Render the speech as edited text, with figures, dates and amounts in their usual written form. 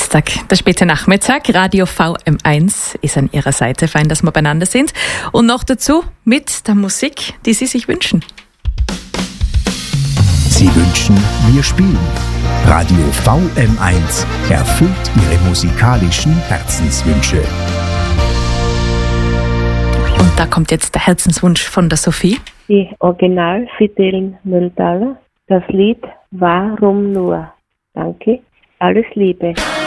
Dienstag, der späte Nachmittag. Radio VM1 ist an Ihrer Seite. Fein, dass wir beieinander sind. Und noch dazu mit der Musik, die Sie sich wünschen. Sie wünschen, wir spielen. Radio VM1 erfüllt Ihre musikalischen Herzenswünsche. Und da kommt jetzt der Herzenswunsch von der Sophie. Die Original Fidel Mülltaler, das Lied Warum nur? Danke, alles Liebe.